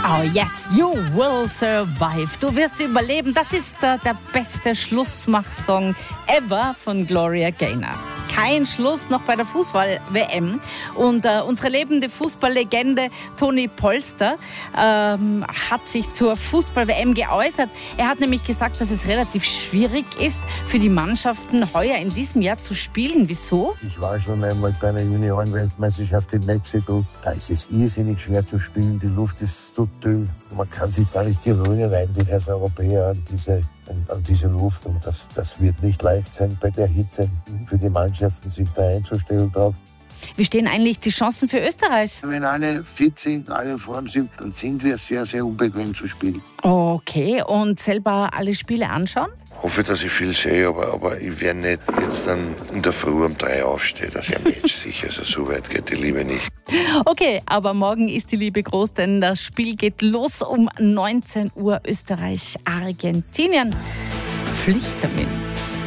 Oh yes, you will survive. Du wirst überleben. Das ist der beste Schlussmachsong ever von Gloria Gaynor. Kein Schluss noch bei der Fußball-WM. Und unsere lebende Fußballlegende Toni Polster hat sich zur Fußball-WM geäußert. Er hat nämlich gesagt, dass es relativ schwierig ist, für die Mannschaften heuer in diesem Jahr zu spielen. Wieso? Ich war schon einmal bei einer Junioren-Weltmeisterschaft in Mexiko. Da ist es irrsinnig schwer zu spielen. Die Luft ist so dünn. Man kann sich gar nicht gewöhnen eigentlich als Europäer an diese Luft. Und das wird nicht leicht sein bei der Hitze für die Mannschaften, sich da einzustellen drauf. Wie stehen eigentlich die Chancen für Österreich? Wenn alle fit sind, alle vorn sind, dann sind wir sehr, sehr unbequem zu spielen. Okay, und selber alle Spiele anschauen? Ich hoffe, dass ich viel sehe, aber ich werde nicht jetzt dann in der Früh um 3 aufstehen, dass ich ein Match sicher. Also so weit geht die Liebe nicht. Okay, aber morgen ist die Liebe groß, denn das Spiel geht los um 19 Uhr Österreich-Argentinien. Pflichttermin.